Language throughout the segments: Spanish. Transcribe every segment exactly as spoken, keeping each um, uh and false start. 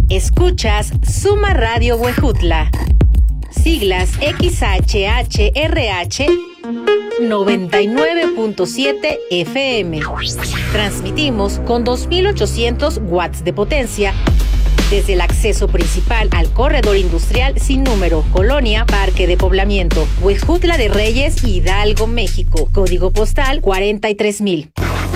Escuchas Suma Radio Huejutla, siglas X H H R H noventa y nueve punto siete F M. Transmitimos con dos mil ochocientos watts de potencia desde el acceso principal al corredor industrial sin número, Colonia Parque de Poblamiento, Huejutla de Reyes, Hidalgo, México. Código postal cuarenta y tres mil.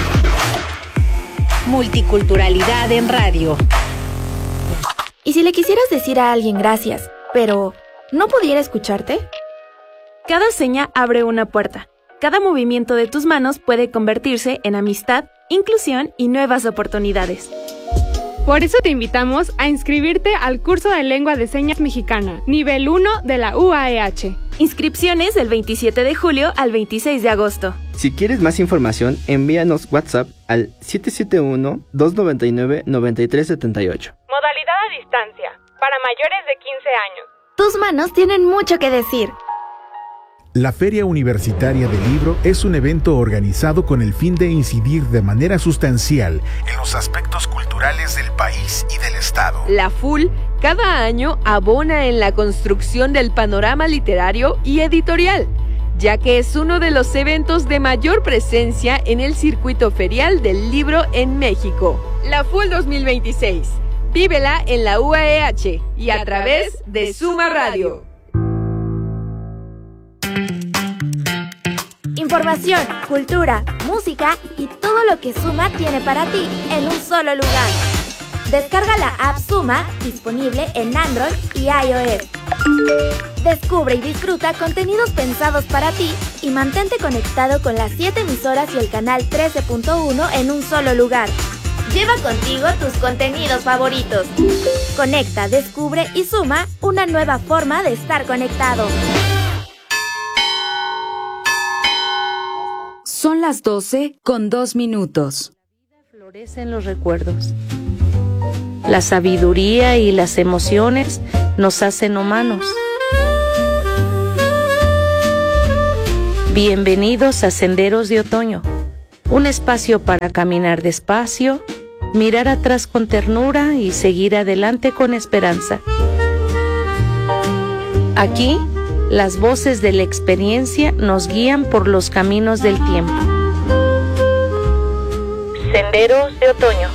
Multiculturalidad en radio. ¿Y si le quisieras decir a alguien gracias, pero no pudiera escucharte? Cada seña abre una puerta. Cada movimiento de tus manos puede convertirse en amistad, inclusión y nuevas oportunidades. Por eso te invitamos a inscribirte al curso de Lengua de Señas Mexicana, nivel uno de la U A E H. Inscripciones del veintisiete de julio al veintiséis de agosto. Si quieres más información, envíanos WhatsApp al siete siete uno, dos nueve nueve, nueve tres siete ocho. Modalidad a distancia, para mayores de quince años. Tus manos tienen mucho que decir. La Feria Universitaria del Libro es un evento organizado con el fin de incidir de manera sustancial en los aspectos culturales del país y del Estado. La F U L cada año abona en la construcción del panorama literario y editorial, ya que es uno de los eventos de mayor presencia en el circuito ferial del libro en México. La F U L dos mil veintiséis. Vívela en la U A E H y a través de Suma Radio. Información, cultura, música y todo lo que Suma tiene para ti en un solo lugar. Descarga la app Suma, disponible en Android y iOS. Descubre y disfruta contenidos pensados para ti y mantente conectado con las siete emisoras y el canal trece punto uno en un solo lugar. Lleva contigo tus contenidos favoritos. Conecta, descubre y suma una nueva forma de estar conectado. Son las doce con dos minutos. Florecen los recuerdos. La sabiduría y las emociones nos hacen humanos. Bienvenidos a Senderos de Otoño, un espacio para caminar despacio, mirar atrás con ternura y seguir adelante con esperanza. Aquí, las voces de la experiencia nos guían por los caminos del tiempo. Senderos de Otoño.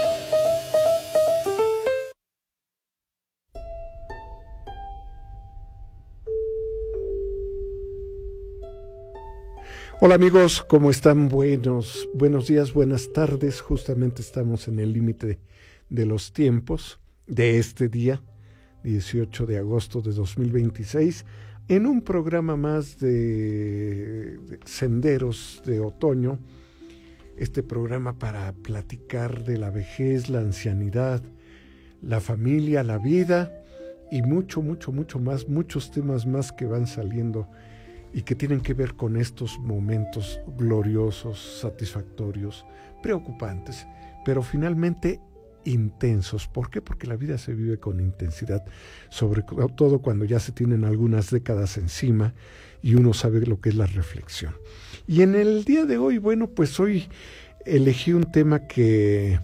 Hola amigos, ¿cómo están? Buenos, buenos días, buenas tardes. Justamente estamos en el límite de los tiempos de este día, dieciocho de agosto de dos mil veintiséis, en un programa más de, de Senderos de Otoño, este programa para platicar de la vejez, la ancianidad, la familia, la vida y mucho, mucho, mucho más, muchos temas más que van saliendo y que tienen que ver con estos momentos gloriosos, satisfactorios, preocupantes, pero finalmente intensos. ¿Por qué? Porque la vida se vive con intensidad, sobre todo cuando ya se tienen algunas décadas encima y uno sabe lo que es la reflexión. Y en el día de hoy, bueno, pues hoy elegí un tema que,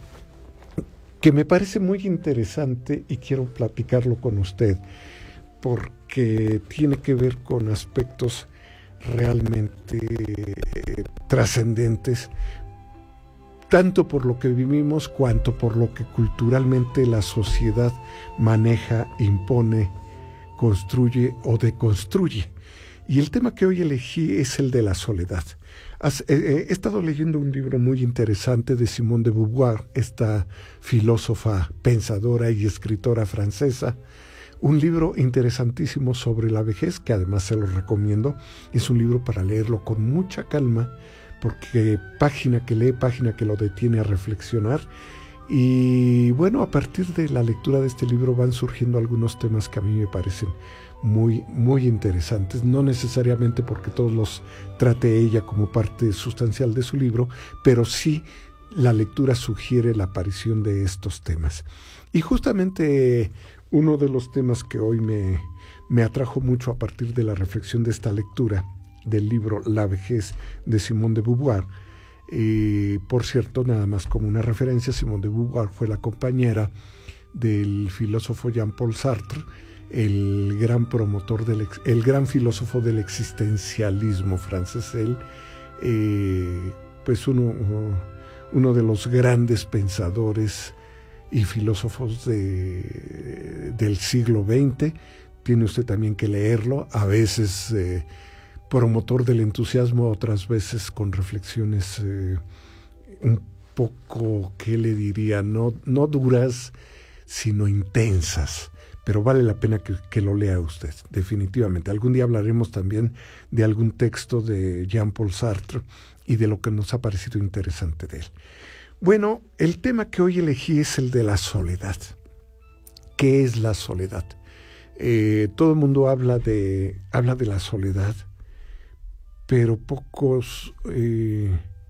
que me parece muy interesante y quiero platicarlo con usted, porque tiene que ver con aspectos realmente eh, trascendentes, tanto por lo que vivimos, cuanto por lo que culturalmente la sociedad maneja, impone, construye o deconstruye. Y el tema que hoy elegí es el de la soledad. Has, eh, he estado leyendo un libro muy interesante de Simone de Beauvoir, esta filósofa, pensadora y escritora francesa. Un libro interesantísimo sobre la vejez, que además se lo recomiendo. Es un libro para leerlo con mucha calma, porque página que lee, página que lo detiene a reflexionar. Y bueno, a partir de la lectura de este libro van surgiendo algunos temas que a mí me parecen muy, muy interesantes. No necesariamente porque todos los trate ella como parte sustancial de su libro, pero sí la lectura sugiere la aparición de estos temas. Y justamente uno de los temas que hoy me, me atrajo mucho a partir de la reflexión de esta lectura del libro La vejez de Simone de Beauvoir. Y por cierto, nada más como una referencia, Simone de Beauvoir fue la compañera del filósofo Jean-Paul Sartre, el gran promotor, del, el gran filósofo del existencialismo francés, él, eh, pues uno, uno de los grandes pensadores y filósofos de, del siglo veinte. Tiene usted también que leerlo, a veces eh, promotor del entusiasmo, otras veces con reflexiones eh, un poco, ¿qué le diría? No, no duras, sino intensas. Pero vale la pena que, que lo lea usted, definitivamente. Algún día hablaremos también de algún texto de Jean-Paul Sartre y de lo que nos ha parecido interesante de él. Bueno, el tema que hoy elegí es el de la soledad. ¿Qué es la soledad? Eh, todo el mundo habla de, habla de la soledad, pero pocos, eh,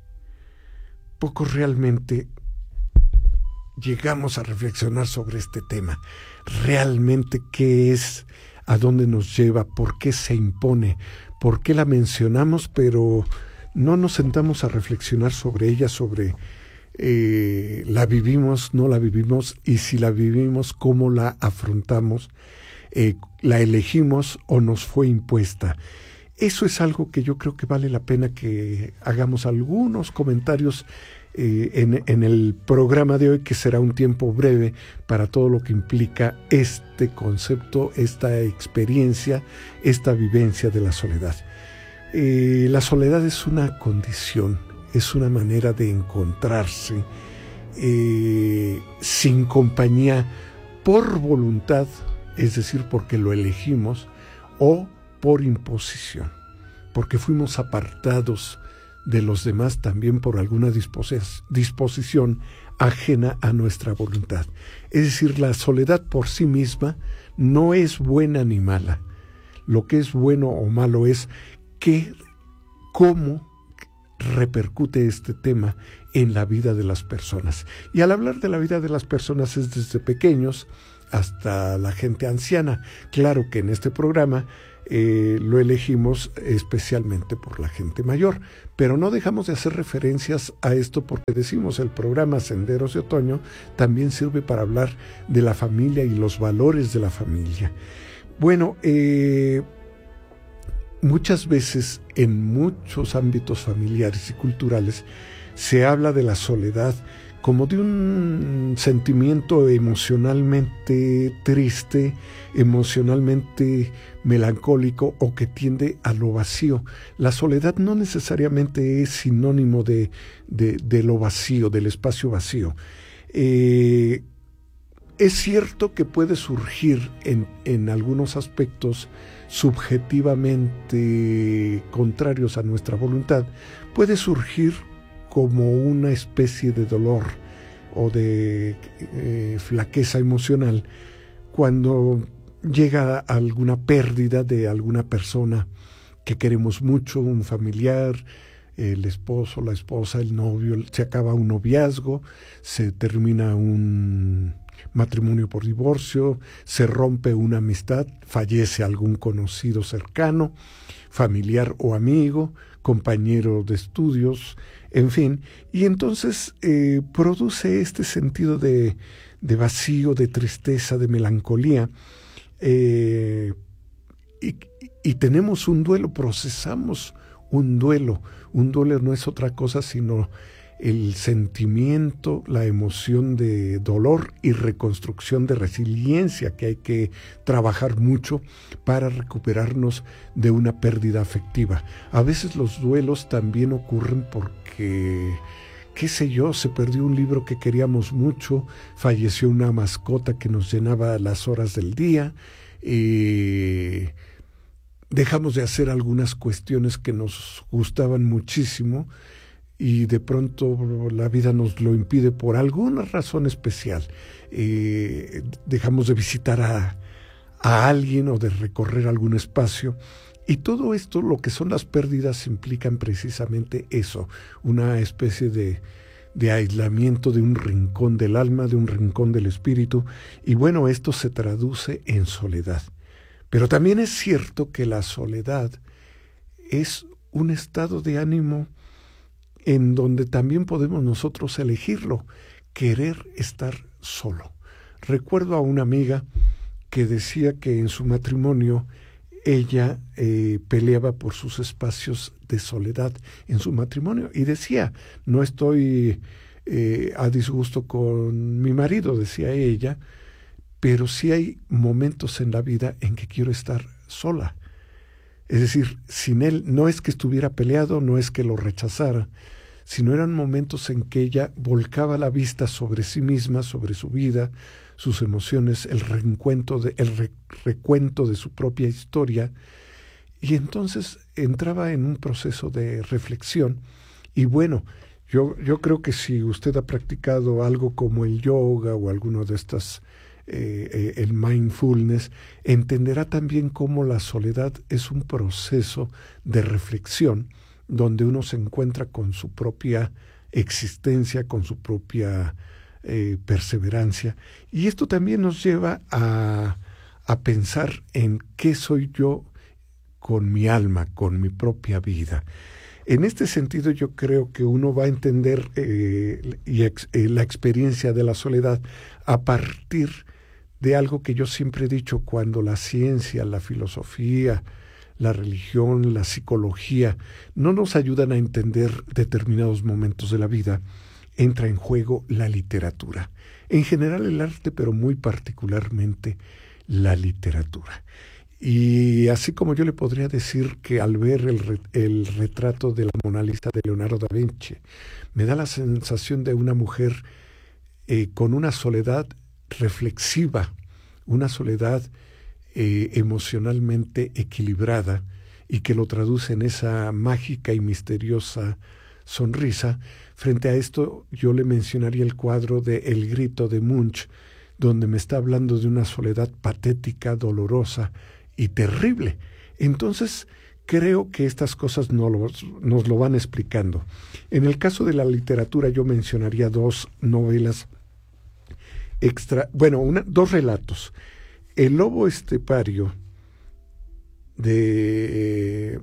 pocos realmente llegamos a reflexionar sobre este tema. Realmente, ¿qué es? ¿A dónde nos lleva? ¿Por qué se impone? ¿Por qué la mencionamos, pero no nos sentamos a reflexionar sobre ella, sobre eh, la vivimos, no la vivimos, y si la vivimos, cómo la afrontamos? Eh, ¿La elegimos o nos fue impuesta? Eso es algo que yo creo que vale la pena que hagamos algunos comentarios eh, en, en el programa de hoy, que será un tiempo breve para todo lo que implica este concepto, esta experiencia, esta vivencia de la soledad. Eh, la soledad es una condición, es una manera de encontrarse eh, sin compañía por voluntad, es decir, porque lo elegimos, o por imposición, porque fuimos apartados de los demás también por alguna dispos- disposición ajena a nuestra voluntad. Es decir, la soledad por sí misma no es buena ni mala. Lo que es bueno o malo es que, cómo repercute este tema en la vida de las personas. Y al hablar de la vida de las personas es desde pequeños hasta la gente anciana. Claro que en este programa eh, lo elegimos especialmente por la gente mayor, pero no dejamos de hacer referencias a esto porque decimos el programa Senderos de Otoño también sirve para hablar de la familia y los valores de la familia. Bueno, eh, muchas veces en muchos ámbitos familiares y culturales se habla de la soledad como de un sentimiento emocionalmente triste, emocionalmente melancólico o que tiende a lo vacío. La soledad no necesariamente es sinónimo de, de, de lo vacío, del espacio vacío. Eh, es cierto que puede surgir en, en algunos aspectos subjetivamente contrarios a nuestra voluntad, puede surgir como una especie de dolor o de eh, flaqueza emocional cuando llega alguna pérdida de alguna persona que queremos mucho, un familiar, el esposo, la esposa, el novio, se acaba un noviazgo, se termina un matrimonio por divorcio, se rompe una amistad, fallece algún conocido cercano, familiar o amigo, compañero de estudios, en fin, y entonces eh, produce este sentido de, de vacío, de tristeza, de melancolía, eh, y, y tenemos un duelo, procesamos un duelo. Un duelo no es otra cosa sino el sentimiento, la emoción de dolor y reconstrucción, de resiliencia, que hay que trabajar mucho para recuperarnos de una pérdida afectiva. A veces los duelos también ocurren porque, qué sé yo, se perdió un libro que queríamos mucho, falleció una mascota que nos llenaba las horas del día, eh, dejamos de hacer algunas cuestiones que nos gustaban muchísimo, y de pronto la vida nos lo impide por alguna razón especial. Eh, dejamos de visitar a, a alguien o de recorrer algún espacio. Y todo esto, lo que son las pérdidas, implican precisamente eso, una especie de, de aislamiento de un rincón del alma, de un rincón del espíritu. Y bueno, esto se traduce en soledad. Pero también es cierto que la soledad es un estado de ánimo en donde también podemos nosotros elegirlo, querer estar solo. Recuerdo a una amiga que decía que en su matrimonio ella eh, peleaba por sus espacios de soledad en su matrimonio y decía, no estoy eh, a disgusto con mi marido, decía ella, pero sí hay momentos en la vida en que quiero estar sola. Es decir, sin él no es que estuviera peleado, no es que lo rechazara, sino eran momentos en que ella volcaba la vista sobre sí misma, sobre su vida, sus emociones, el reencuentro de, el re, recuento de su propia historia, y entonces entraba en un proceso de reflexión. Y bueno, yo, yo creo que si usted ha practicado algo como el yoga o alguno de estas, eh, eh, el mindfulness, entenderá también cómo la soledad es un proceso de reflexión, donde uno se encuentra con su propia existencia, con su propia eh, perseverancia. Y esto también nos lleva a, a pensar en qué soy yo con mi alma, con mi propia vida. En este sentido yo creo que uno va a entender eh, y ex, eh, la experiencia de la soledad a partir de algo que yo siempre he dicho: cuando la ciencia, la filosofía, la religión, la psicología no nos ayudan a entender determinados momentos de la vida, entra en juego la literatura. En general el arte, pero muy particularmente la literatura. Y así como yo le podría decir que al ver el, re, el retrato de la Mona Lisa de Leonardo da Vinci, me da la sensación de una mujer eh, con una soledad reflexiva, una soledad Eh, emocionalmente equilibrada, y que lo traduce en esa mágica y misteriosa sonrisa. Frente a esto yo le mencionaría el cuadro de El grito de Munch, donde me está hablando de una soledad patética, dolorosa y terrible. Entonces creo que estas cosas no lo, nos lo van explicando. En el caso de la literatura yo mencionaría dos novelas extra, bueno, una, dos relatos. El lobo estepario de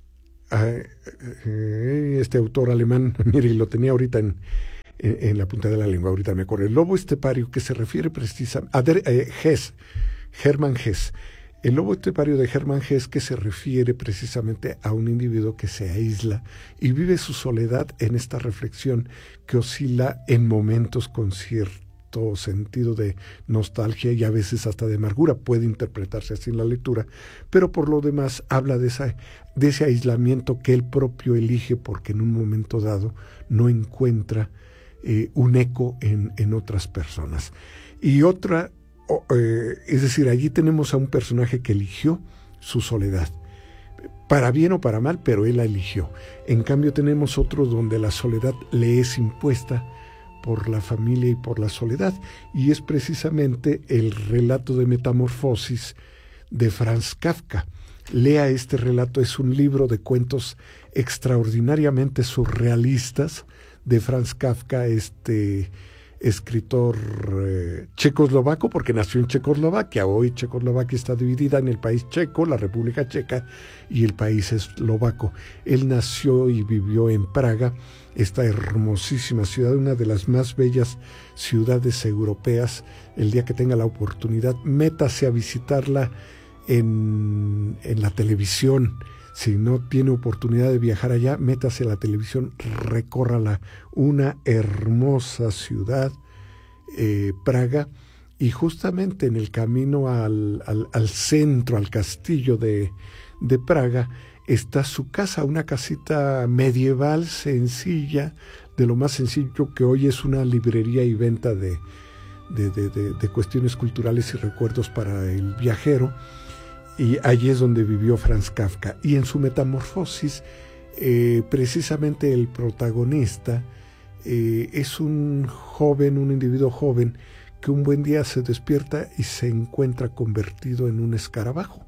eh, este autor alemán, mire, lo tenía ahorita en, en, en la punta de la lengua, ahorita me acuerdo. El lobo estepario, que se refiere precisamente a eh, Hess, Hermann Hess. El lobo estepario de Hermann Hess, que se refiere precisamente a un individuo que se aísla y vive su soledad en esta reflexión que oscila en momentos con cierto sentido de nostalgia y a veces hasta de amargura. Puede interpretarse así en la lectura, pero por lo demás habla de, esa, de ese aislamiento que él propio elige, porque en un momento dado no encuentra eh, un eco en, en otras personas. Y otra, eh, es decir, allí tenemos a un personaje que eligió su soledad, para bien o para mal, pero él la eligió. En cambio tenemos otro donde la soledad le es impuesta por la familia y por la soledad, y es precisamente el relato de Metamorfosis de Franz Kafka. Lea este relato, es un libro de cuentos extraordinariamente surrealistas de Franz Kafka, este escritor eh, checoslovaco, porque nació en Checoslovaquia. Hoy Checoslovaquia está dividida en el país checo, la República Checa, y el país eslovaco. Él nació y vivió en Praga, esta hermosísima ciudad, una de las más bellas ciudades europeas. El día que tenga la oportunidad, métase a visitarla en, en la televisión. Si no tiene oportunidad de viajar allá, métase a la televisión, recórrala. Una hermosa ciudad, eh, Praga, y justamente en el camino al, al, al centro, al castillo de, de Praga, está su casa, una casita medieval sencilla, de lo más sencillo, que hoy es una librería y venta de, de, de, de, de cuestiones culturales y recuerdos para el viajero. Y allí es donde vivió Franz Kafka. Y en su Metamorfosis, eh, precisamente el protagonista eh, es un joven, un individuo joven, que un buen día se despierta y se encuentra convertido en un escarabajo.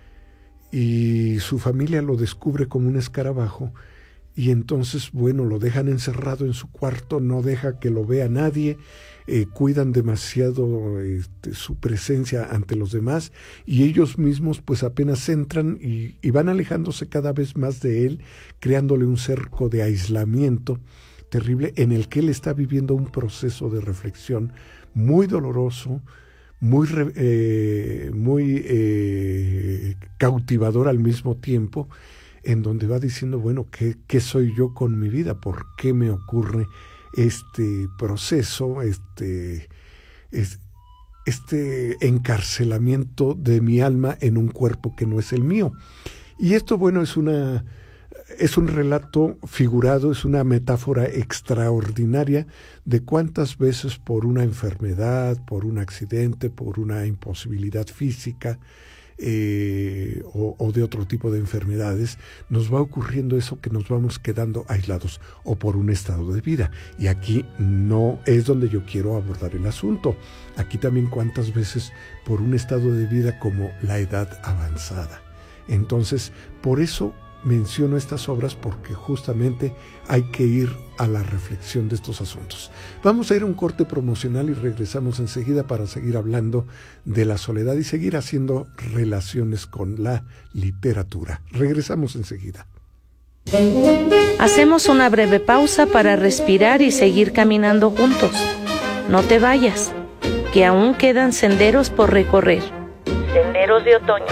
Y su familia lo descubre como un escarabajo, y entonces, bueno, lo dejan encerrado en su cuarto, no deja que lo vea nadie, eh, cuidan demasiado este, su presencia ante los demás, y ellos mismos pues apenas entran y, y van alejándose cada vez más de él, creándole un cerco de aislamiento terrible en el que él está viviendo un proceso de reflexión muy doloroso, muy, eh, muy eh, cautivador al mismo tiempo, en donde va diciendo, bueno, ¿qué, qué soy yo con mi vida? ¿Por qué me ocurre este proceso, este, es, este encarcelamiento de mi alma en un cuerpo que no es el mío? Y esto, bueno, es una... Es un relato figurado, es una metáfora extraordinaria de cuántas veces por una enfermedad, por un accidente, por una imposibilidad física eh, o, o de otro tipo de enfermedades, nos va ocurriendo eso, que nos vamos quedando aislados, o por un estado de vida. Y aquí no es donde yo quiero abordar el asunto. Aquí también cuántas veces por un estado de vida como la edad avanzada. Entonces, por eso menciono estas obras, porque justamente hay que ir a la reflexión de estos asuntos. Vamos a ir a un corte promocional y regresamos enseguida para seguir hablando de la soledad y seguir haciendo relaciones con la literatura. Regresamos enseguida. Hacemos una breve pausa para respirar y seguir caminando juntos. No te vayas, que aún quedan senderos por recorrer. Senderos de otoño.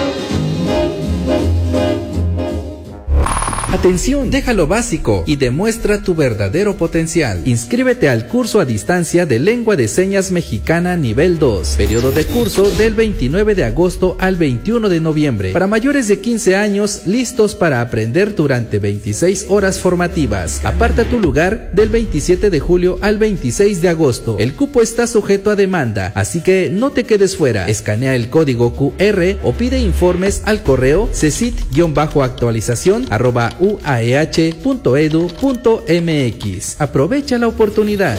Atención, deja lo básico y demuestra tu verdadero potencial. Inscríbete al curso a distancia de Lengua de Señas Mexicana nivel dos. Periodo de curso del veintinueve de agosto al veintiuno de noviembre. Para mayores de quince años, listos para aprender durante veintiséis horas formativas. Aparta tu lugar del veintisiete de julio al veintiséis de agosto. El cupo está sujeto a demanda, así que no te quedes fuera. Escanea el código cu erre o pide informes al correo cesit-actualización arroba u a e hache punto e d u punto m x. Aprovecha la oportunidad.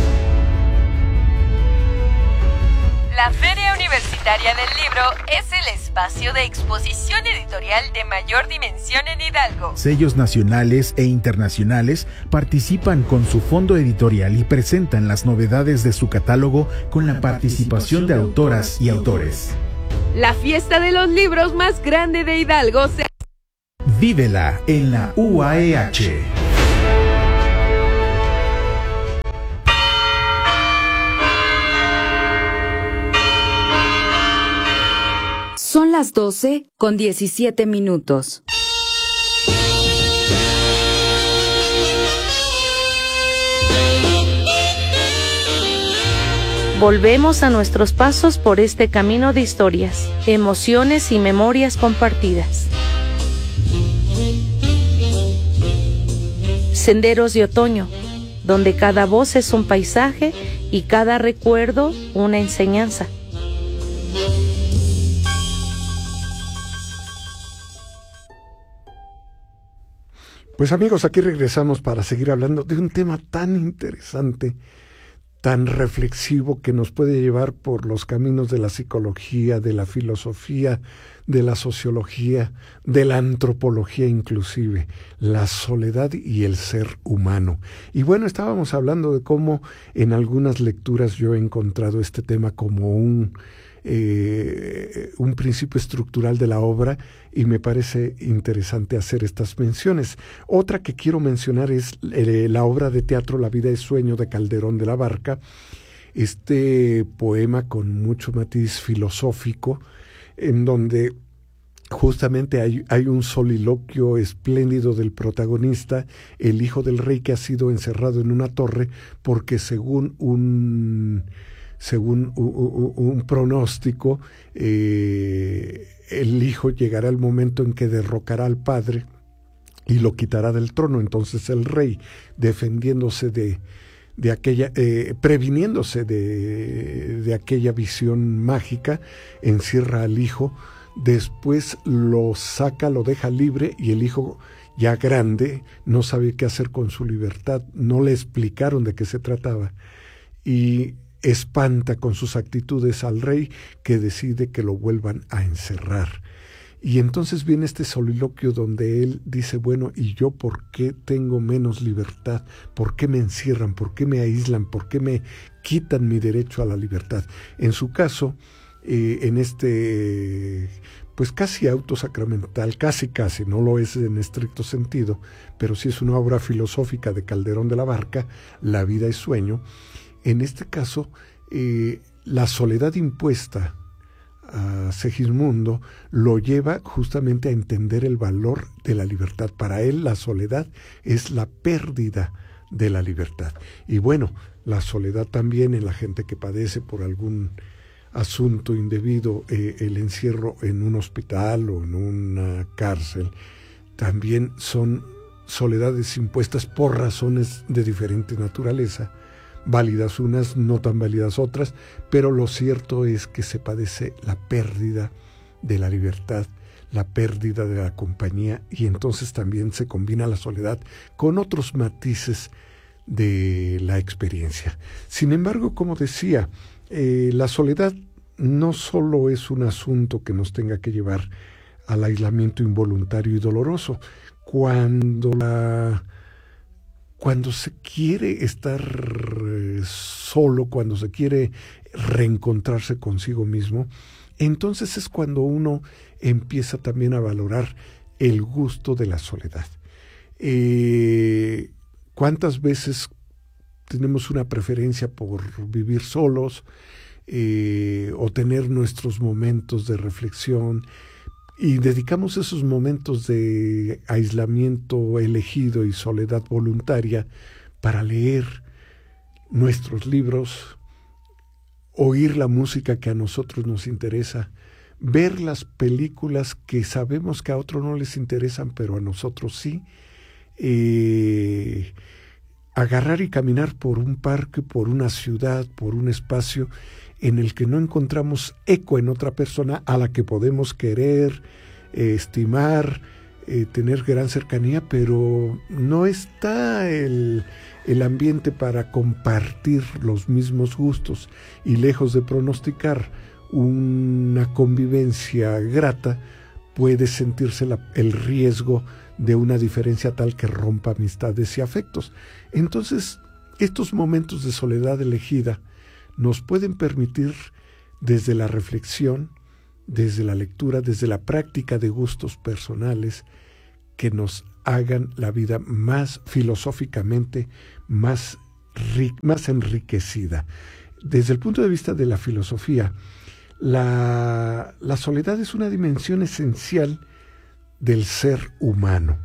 La Feria Universitaria del Libro es el espacio de exposición editorial de mayor dimensión en Hidalgo. Sellos nacionales e internacionales participan con su fondo editorial y presentan las novedades de su catálogo con la participación de autoras y autores. La fiesta de los libros más grande de Hidalgo se... Vívela en la U A E H. Son las doce con diecisiete minutos. Volvemos a nuestros pasos por este camino de historias, emociones y memorias compartidas. Senderos de otoño, donde cada voz es un paisaje y cada recuerdo una enseñanza. Pues amigos, aquí regresamos para seguir hablando de un tema tan interesante, tan reflexivo, que nos puede llevar por los caminos de la psicología, de la filosofía, de la sociología, de la antropología inclusive, la soledad y el ser humano. Y bueno, estábamos hablando de cómo en algunas lecturas yo he encontrado este tema como un, eh, un principio estructural de la obra, y me parece interesante hacer estas menciones. Otra que quiero mencionar es eh, la obra de teatro La vida es sueño de Calderón de la Barca, este poema con mucho matiz filosófico, en donde justamente hay, hay un soliloquio espléndido del protagonista, el hijo del rey que ha sido encerrado en una torre porque según un, según un, un pronóstico, eh, el hijo llegará el momento en que derrocará al padre y lo quitará del trono. Entonces el rey, defendiéndose de de aquella, eh, previniéndose de, de aquella visión mágica, encierra al hijo, después lo saca, lo deja libre, y el hijo, ya grande, no sabe qué hacer con su libertad, no le explicaron de qué se trataba, y espanta con sus actitudes al rey, que decide que lo vuelvan a encerrar. Y entonces viene este soliloquio donde él dice, bueno, ¿y yo por qué tengo menos libertad? ¿Por qué me encierran? ¿Por qué me aíslan? ¿Por qué me quitan mi derecho a la libertad? En su caso, eh, en este, pues casi autosacramental, casi casi, no lo es en estricto sentido, pero sí es una obra filosófica de Calderón de la Barca, La vida es sueño. En este caso, eh, la soledad impuesta a Segismundo lo lleva justamente a entender el valor de la libertad. Para él la soledad es la pérdida de la libertad. Y bueno, la soledad también en la gente que padece por algún asunto indebido, eh, el encierro en un hospital o en una cárcel, también son soledades impuestas por razones de diferente naturaleza, válidas unas, no tan válidas otras, pero lo cierto es que se padece la pérdida de la libertad, la pérdida de la compañía, y entonces también se combina la soledad con otros matices de la experiencia. Sin embargo, como decía, eh, la soledad no solo es un asunto que nos tenga que llevar al aislamiento involuntario y doloroso. Cuando la Cuando se quiere estar eh, solo, cuando se quiere reencontrarse consigo mismo, entonces es cuando uno empieza también a valorar el gusto de la soledad. Eh, ¿Cuántas veces tenemos una preferencia por vivir solos eh, o tener nuestros momentos de reflexión? Y dedicamos esos momentos de aislamiento elegido y soledad voluntaria para leer nuestros libros, oír la música que a nosotros nos interesa, ver las películas que sabemos que a otros no les interesan, pero a nosotros sí, eh, agarrar y caminar por un parque, por una ciudad, por un espacio en el que no encontramos eco en otra persona a la que podemos querer, eh, estimar, eh, tener gran cercanía, pero no está el, el ambiente para compartir los mismos gustos, y lejos de pronosticar una convivencia grata, puede sentirse la, el riesgo de una diferencia tal que rompa amistades y afectos. Entonces, estos momentos de soledad elegida nos pueden permitir, desde la reflexión, desde la lectura, desde la práctica de gustos personales, que nos hagan la vida más filosóficamente, más, ri- más enriquecida. Desde el punto de vista de la filosofía, la, la soledad es una dimensión esencial del ser humano.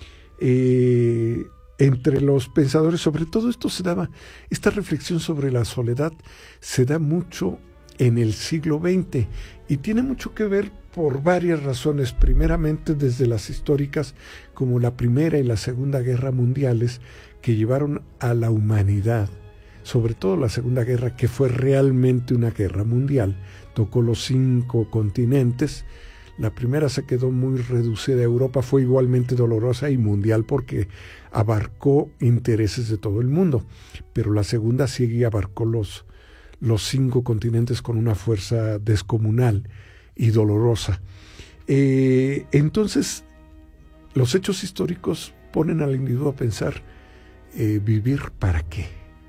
Eh, entre los pensadores, sobre todo esto se daba, esta reflexión sobre la soledad se da mucho en el siglo veinte y tiene mucho que ver por varias razones. Primeramente, desde las históricas, como la Primera y la Segunda Guerra Mundiales, que llevaron a la humanidad, sobre todo la Segunda Guerra, que fue realmente una guerra mundial, tocó los cinco continentes. La primera se quedó muy reducida a Europa, fue igualmente dolorosa y mundial porque abarcó intereses de todo el mundo, pero la segunda sí abarcó los, los cinco continentes con una fuerza descomunal y dolorosa. Eh, entonces, los hechos históricos ponen al individuo a pensar, eh, ¿vivir para qué?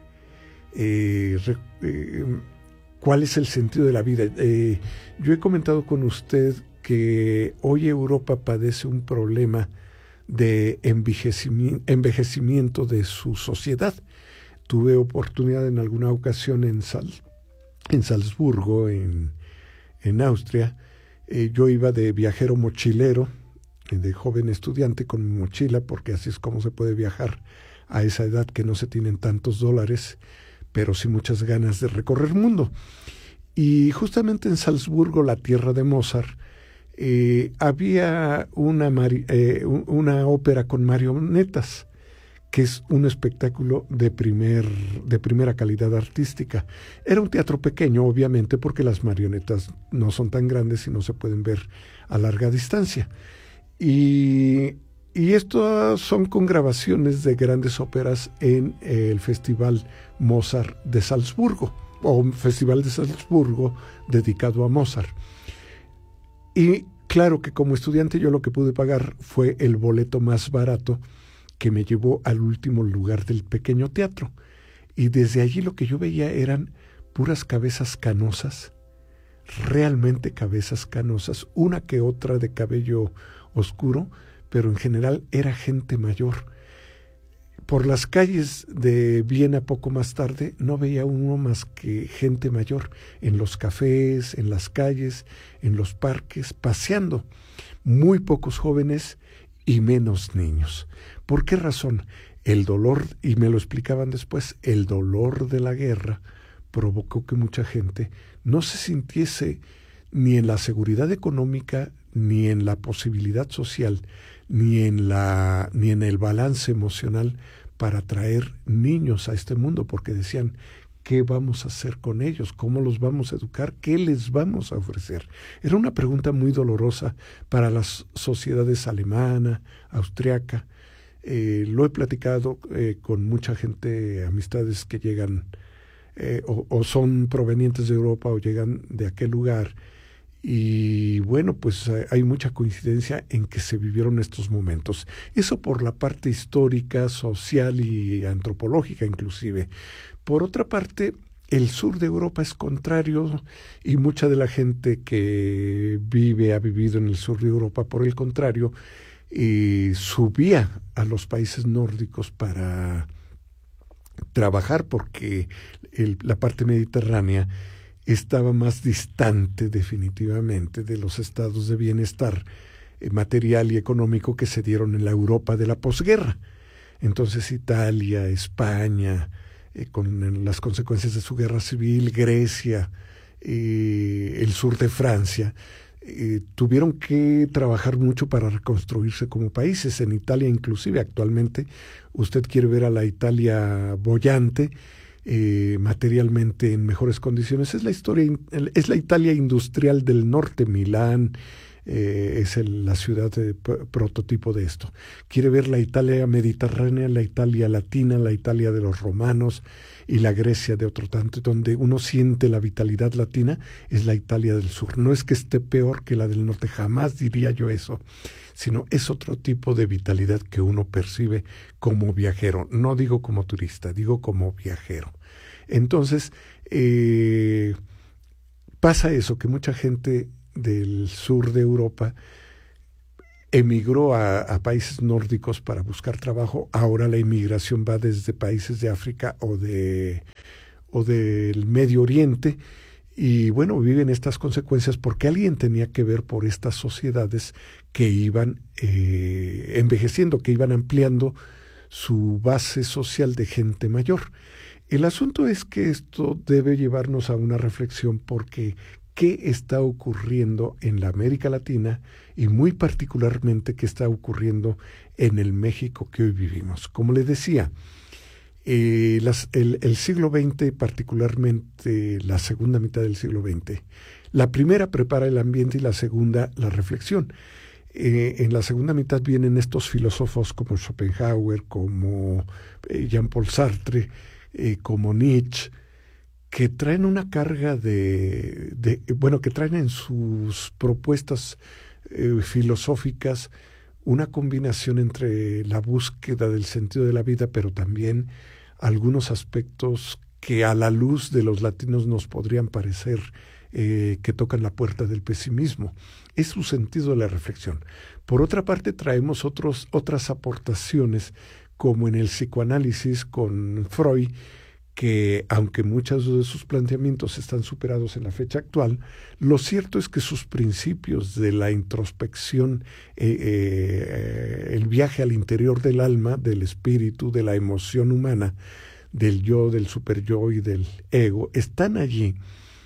Eh, eh, ¿Cuál es el sentido de la vida? Eh, yo he comentado con usted que hoy Europa padece un problema de envejecimiento, envejecimiento de su sociedad. Tuve oportunidad en alguna ocasión en, Sal, en Salzburgo, en, en Austria. Eh, yo iba de viajero mochilero, de joven estudiante con mi mochila, porque así es como se puede viajar a esa edad, que no se tienen tantos dólares, pero sí muchas ganas de recorrer el mundo. Y justamente en Salzburgo, la tierra de Mozart, Eh, había una, mari- eh, una ópera con marionetas, que es un espectáculo de, primer, de primera calidad artística. Era un teatro pequeño, obviamente, porque las marionetas no son tan grandes y no se pueden ver a larga distancia. Y, y esto son con grabaciones de grandes óperas en eh, el Festival Mozart de Salzburgo, o un Festival de Salzburgo dedicado a Mozart. Y claro que como estudiante yo lo que pude pagar fue el boleto más barato, que me llevó al último lugar del pequeño teatro. Y desde allí lo que yo veía eran puras cabezas canosas, realmente cabezas canosas, una que otra de cabello oscuro, pero en general era gente mayor. por las calles de Viena poco más tarde no veía uno más que gente mayor en los cafés, en las calles, en los parques, paseando. Muy pocos jóvenes y menos niños. ¿Por qué razón? El dolor, y me lo explicaban después, el dolor de la guerra provocó que mucha gente no se sintiese ni en la seguridad económica, ni en la posibilidad social, ni en la, ni en el balance emocional para traer niños a este mundo, porque decían, ¿qué vamos a hacer con ellos? ¿Cómo los vamos a educar? ¿Qué les vamos a ofrecer? Era una pregunta muy dolorosa para las sociedades alemana, austriaca. Eh, lo he platicado eh, con mucha gente, amistades que llegan eh, o, o son provenientes de Europa o llegan de aquel lugar. Y bueno, pues hay mucha coincidencia en que se vivieron estos momentos. Eso por la parte histórica, social y antropológica inclusive. Por otra parte, el sur de Europa es contrario y mucha de la gente que vive, ha vivido en el sur de Europa, por el contrario, eh, subía a los países nórdicos para trabajar porque el, la parte mediterránea estaba más distante definitivamente de los estados de bienestar eh, material y económico que se dieron en la Europa de la posguerra. Entonces Italia, España, eh, con las consecuencias de su guerra civil, Grecia, eh, el sur de Francia, eh, tuvieron que trabajar mucho para reconstruirse como países. En Italia inclusive actualmente, usted quiere ver a la Italia boyante, Eh, materialmente en mejores condiciones, es la historia, es la Italia industrial del norte. Milán eh, es el, la ciudad de, p- prototipo de esto. Quiere ver la Italia mediterránea, la Italia latina, la Italia de los romanos y la Grecia de otro tanto, donde uno siente la vitalidad latina, es la Italia del sur. No es que esté peor que la del norte, jamás diría yo eso, sino es otro tipo de vitalidad que uno percibe como viajero. No digo como turista, digo como viajero. Entonces, eh, pasa eso, que mucha gente del sur de Europa emigró a, a países nórdicos para buscar trabajo. Ahora la inmigración va desde países de África o de o del Medio Oriente. Y bueno, viven estas consecuencias porque alguien tenía que ver por estas sociedades que iban eh, envejeciendo, que iban ampliando su base social de gente mayor. El asunto es que esto debe llevarnos a una reflexión porque ¿qué está ocurriendo en la América Latina y muy particularmente qué está ocurriendo en el México que hoy vivimos? Como les decía, Eh, las, el, el siglo veinte, particularmente la segunda mitad del siglo veinte, la primera prepara el ambiente y la segunda la reflexión. Eh, en la segunda mitad vienen estos filósofos como Schopenhauer, como eh, Jean-Paul Sartre, eh, como Nietzsche, que traen una carga de, de, bueno, que traen en sus propuestas eh, filosóficas una combinación entre la búsqueda del sentido de la vida, pero también algunos aspectos que a la luz de los latinos nos podrían parecer eh, que tocan la puerta del pesimismo. Es su sentido de la reflexión. Por otra parte, traemos otros, otras aportaciones, como en el psicoanálisis con Freud, que aunque muchos de sus planteamientos están superados en la fecha actual, lo cierto es que sus principios de la introspección, eh, eh, el viaje al interior del alma, del espíritu, de la emoción humana, del yo, del superyo y del ego, están allí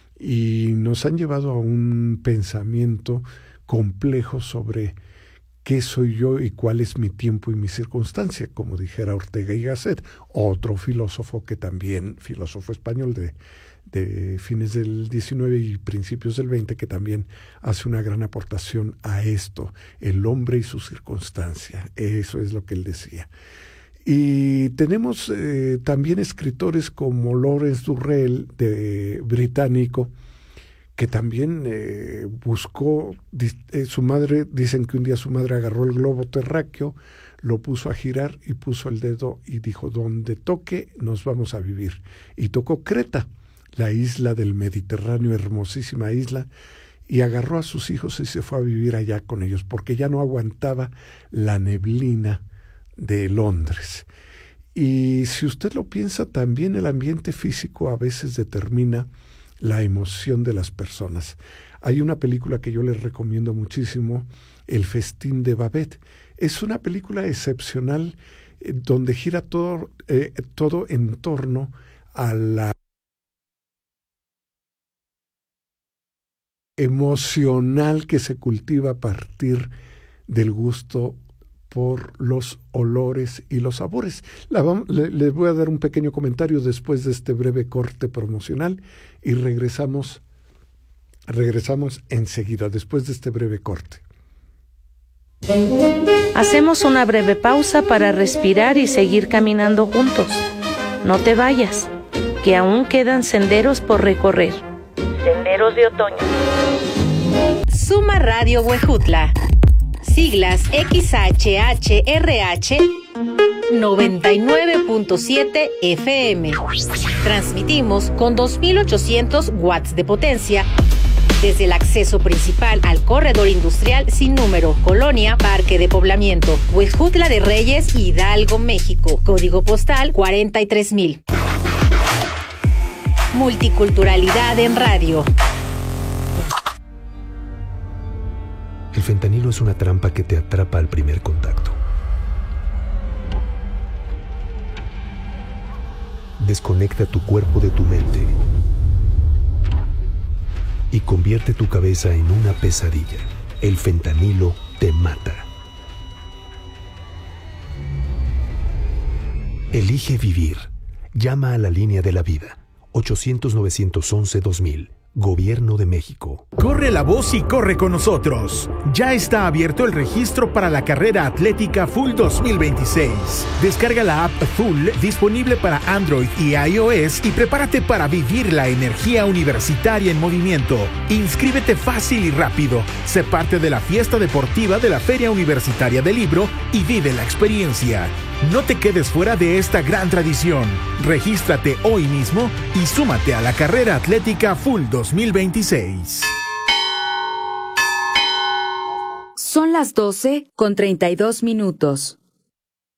y nos han llevado a un pensamiento complejo sobre ¿qué soy yo y cuál es mi tiempo y mi circunstancia? Como dijera Ortega y Gasset, otro filósofo que también, filósofo español de, de fines del diecinueve y principios del veinte, que también hace una gran aportación a esto, el hombre y su circunstancia. Eso es lo que él decía. Y tenemos eh, también escritores como Lawrence Durrell, de, británico, que también eh, buscó, eh, su madre, dicen que un día su madre agarró el globo terráqueo, lo puso a girar y puso el dedo y dijo, donde toque nos vamos a vivir. Y tocó Creta, la isla del Mediterráneo, hermosísima isla, y agarró a sus hijos y se fue a vivir allá con ellos, porque ya no aguantaba la neblina de Londres. Y si usted lo piensa, también el ambiente físico a veces determina la emoción de las personas. Hay una película que yo les recomiendo muchísimo, El festín de Babette. Es una película excepcional eh, donde gira todo, eh, todo en torno a la emocional que se cultiva a partir del gusto por los olores y los sabores. La vamos, le, les voy a dar un pequeño comentario después de este breve corte promocional y regresamos, regresamos enseguida, después de este breve corte. Hacemos una breve pausa para respirar y seguir caminando juntos. No te vayas, que aún quedan senderos por recorrer. Senderos de otoño. Suma Radio Huejutla. Siglas X H H R H noventa y nueve punto siete F M. Transmitimos con dos mil ochocientos watts de potencia desde el acceso principal al corredor industrial sin número, Colonia Parque de Poblamiento, Huejutla de Reyes, Hidalgo, México. Código postal cuarenta y tres mil. Multiculturalidad en radio. El fentanilo es una trampa que te atrapa al primer contacto. Desconecta tu cuerpo de tu mente y convierte tu cabeza en una pesadilla. El fentanilo te mata. Elige vivir. Llama a la línea de la vida. ochocientos, novecientos once, dos mil. Gobierno de México. Corre la voz y corre con nosotros. Ya está abierto el registro para la carrera atlética Full dos mil veintiséis. Descarga la app Full disponible para Android y iOS y prepárate para vivir la energía universitaria en movimiento. Inscríbete fácil y rápido. Sé parte de la fiesta deportiva de la Feria Universitaria del Libro y vive la experiencia. No te quedes fuera de esta gran tradición. Regístrate hoy mismo y súmate a la carrera atlética Full dos mil veintiséis. Son las doce con treinta y dos minutos.